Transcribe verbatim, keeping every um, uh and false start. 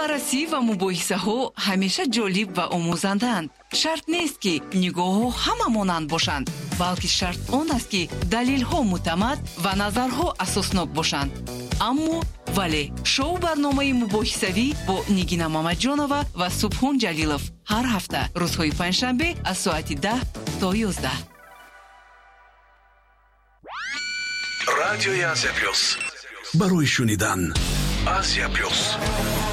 баррасӣ ва мубоҳисаҳо ҳамеша ҷолиб ва омӯзанданд. Шарт нест ки нигоҳҳо ҳама монанд бошанд, балки шарт он аст ки далелҳо муътамад ва назарҳо асоснок бошанд. аммо вале шоу барномаи мубоҳисавӣ бо Нигина Мамаҷонова ва Субҳон Ҷалилов ҳар ҳафта рӯзҳои панҷшанбе аз соати даҳ то ёздаҳ. Радиои Азия Плюс. Барои шунидан Азия Плюс.